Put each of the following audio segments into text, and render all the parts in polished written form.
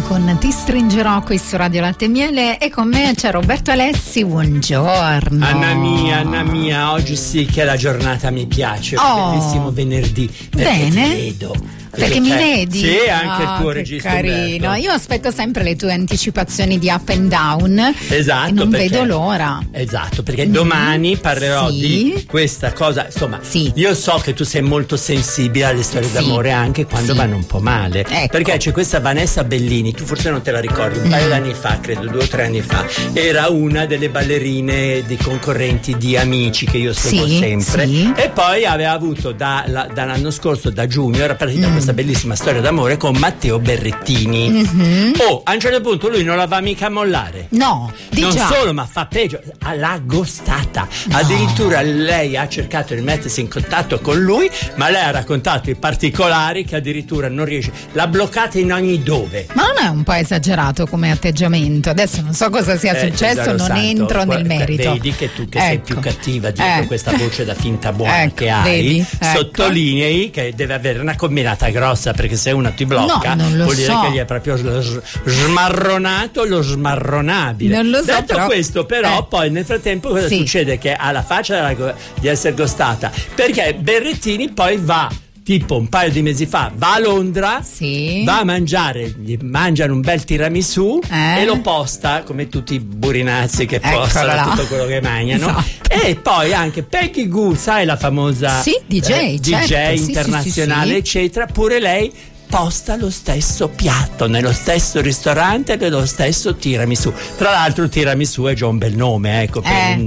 con Ti stringerò qui su Radio Latte e Miele, e con me c'è Roberto Alessi. Buongiorno. Anna mia, oggi sì che la giornata mi piace. Un bellissimo venerdì. Bene. Ti vedo. Perché mi vedi? Sì, anche il tuo che registro carino. Umberto. Io aspetto sempre le tue anticipazioni di Up and Down. Esatto, e non perché, vedo l'ora. Esatto, perché domani parlerò di questa cosa. Insomma, io so che tu sei molto sensibile alle storie d'amore anche quando vanno un po' male. Ecco. Perché c'è questa Vanessa Bellini, tu forse non te la ricordi, un paio d'anni fa, credo 2 o 3 anni fa, era una delle ballerine di concorrenti di Amici che io seguo sempre. E poi aveva avuto dall'anno scorso, da giugno, era partita questa bellissima storia d'amore con Matteo Berrettini. A un certo punto lui non la va mica a mollare. No, non solo, ma fa peggio, l'ha ghostata. Addirittura lei ha cercato di mettersi in contatto con lui, ma lei ha raccontato i particolari che addirittura non riesce, l'ha bloccata in ogni dove. Ma non è un po' esagerato come atteggiamento? Adesso non so cosa sia successo, non entro nel merito. Vedi che tu che sei più cattiva dietro questa voce da finta buona che hai, sottolinei che deve avere una combinata grossa, perché se una ti blocca vuol dire che gli è proprio smarronato lo smarronabile. Non lo so. Detto questo, però, poi nel frattempo cosa succede? Che ha la faccia di essere ghostata, perché Berrettini poi va, tipo un paio di mesi fa, va a Londra, va a mangiare, gli mangiano un bel tiramisù e lo posta come tutti i burinazzi che postano tutto quello che mangiano. E poi anche Peggy Gou, sai, la famosa DJ internazionale, eccetera, pure lei posta lo stesso piatto nello stesso ristorante, nello stesso tiramisù. Tra l'altro il tiramisù è già un bel nome, ecco.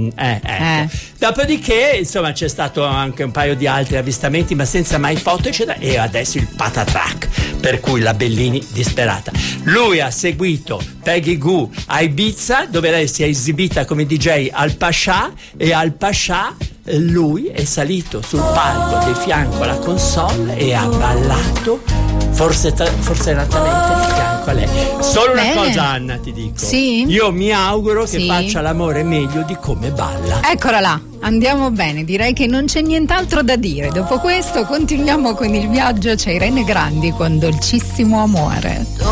Dopodiché, insomma, c'è stato anche un paio di altri avvistamenti, ma senza mai foto, eccetera. E adesso il patatrack, per cui la Bellini disperata. Lui ha seguito Peggy Gou a Ibiza, dove lei si è esibita come DJ al Pascià, e al Pascià lui è salito sul palco di fianco alla console e ha ballato forse esattamente di fianco a lei. Solo una cosa, Anna, ti dico. Io mi auguro che faccia l'amore meglio di come balla. Eccola là, andiamo bene, direi che non c'è nient'altro da dire. Dopo questo continuiamo con il viaggio. C'è Irene Grandi con Dolcissimo Amore.